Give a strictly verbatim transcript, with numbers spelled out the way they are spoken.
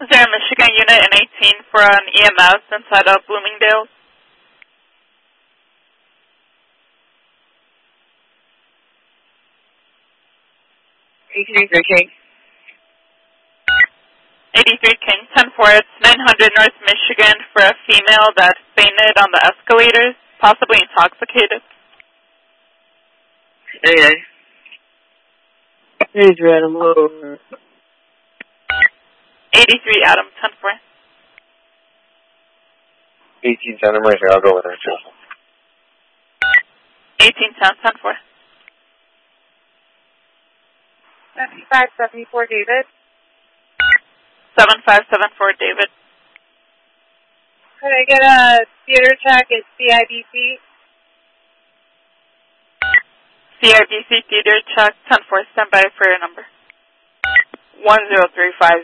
Is there a Michigan unit in eighteen for an E M S inside of Bloomingdale? eighty-three King. eighty-three King, ten four, it's nine hundred North Michigan for a female that fainted on the escalators, possibly intoxicated. Hey, hey. Here's Adam over. eighty-three Adam, ten four. eighteen ten emergency, I'll go with her too. eighteen ten, ten four. seventy-five seventy-four David. seven five seven four David. Could I get a theater check at C I B C? C I B C theater check, ten four, stand by for your number. one zero three five